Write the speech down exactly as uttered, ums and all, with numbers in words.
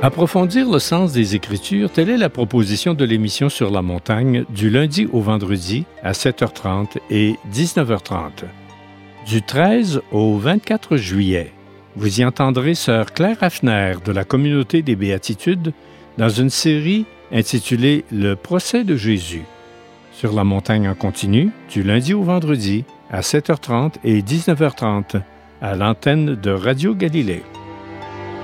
Approfondir le sens des Écritures, telle est la proposition de l'émission Sur la montagne du lundi au vendredi à sept heures trente et dix-neuf heures trente. Du treize au vingt-quatre juillet, vous y entendrez sœur Claire Hafner de la Communauté des Béatitudes dans une série intitulée Le procès de Jésus. Sur la montagne en continu, du lundi au vendredi à sept heures trente et dix-neuf heures trente à l'antenne de Radio Galilée.